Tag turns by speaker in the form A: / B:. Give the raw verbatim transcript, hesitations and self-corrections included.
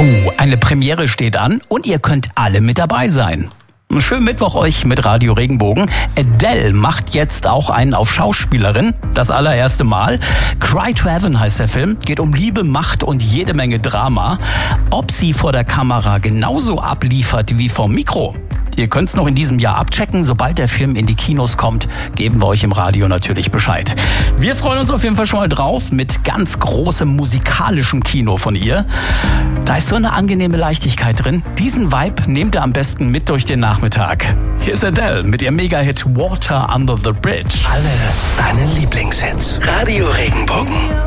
A: Oh, eine Premiere steht an und ihr könnt alle mit dabei sein. Schönen Mittwoch euch mit Radio Regenbogen. Adele macht jetzt auch einen auf Schauspielerin. Das allererste Mal. Cry to Heaven heißt der Film. Geht um Liebe, Macht und jede Menge Drama. Ob sie vor der Kamera genauso abliefert wie vom Mikro? Ihr könnt es noch in diesem Jahr abchecken. Sobald der Film in die Kinos kommt, geben wir euch im Radio natürlich Bescheid. Wir freuen uns auf jeden Fall schon mal drauf mit ganz großem musikalischem Kino von ihr. Da ist so eine angenehme Leichtigkeit drin. Diesen Vibe nehmt ihr am besten mit durch den Nachmittag. Hier ist Adele mit ihrem Mega-Hit Water Under the Bridge.
B: Alle deine Lieblingshits. Radio Regenbogen.